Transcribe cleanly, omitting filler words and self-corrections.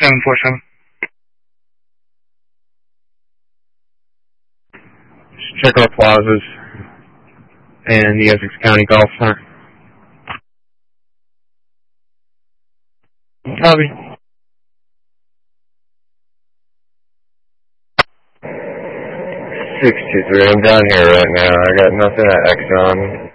747. Check our plazas and the Essex County Golf Center. Copy. 623, I'm down here right now. I got nothing at Exxon.